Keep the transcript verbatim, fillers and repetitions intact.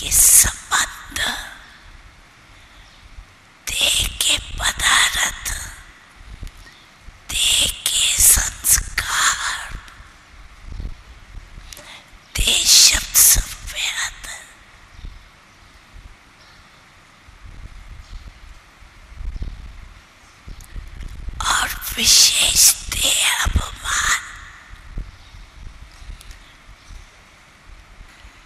के संबंध, देह के पदार्थ, देह के संस्कार, देह शब्द संवेद, और विशेष